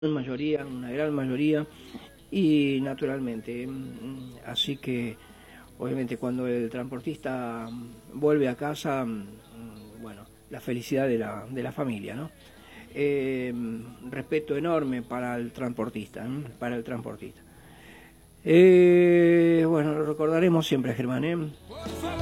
mayoría, una gran mayoría, y naturalmente, así que obviamente cuando el transportista vuelve a casa, bueno, la felicidad de la familia, ¿no? Respeto enorme para el transportista, para el transportista. Bueno, lo recordaremos siempre, Germán, ¿eh?